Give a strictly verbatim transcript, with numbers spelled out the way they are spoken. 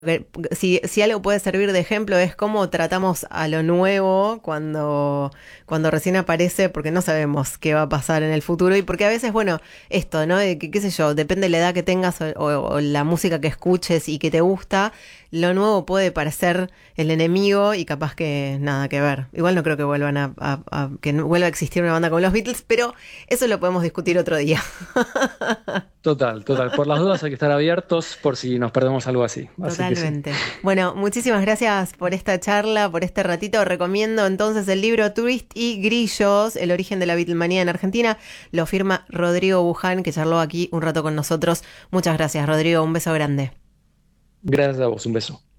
que si, si algo puede servir de ejemplo es cómo tratamos a lo nuevo cuando, cuando recién aparece, porque no sabemos qué va a pasar en el futuro y porque a veces, bueno, esto, ¿no? De que, qué sé yo, depende de la edad que tengas o, o- o la música que escuches y que te gusta, lo nuevo puede parecer el enemigo y capaz que nada que ver. Igual no creo que vuelvan a, a- a- que no- vuelva a existir una banda como los Beatles, pero eso lo podemos discutir otro día. Total, total. Por las dudas hay que estar abiertos por si nos perdemos algo así. Así que sí. Totalmente. Bueno, muchísimas gracias por esta charla, por este ratito. Recomiendo entonces el libro Tourist y Grillos, el origen de la Beatlemanía en Argentina. Lo firma Rodrigo Buján, que charló aquí un rato con nosotros. Muchas gracias, Rodrigo. Un beso grande. Gracias a vos, un beso.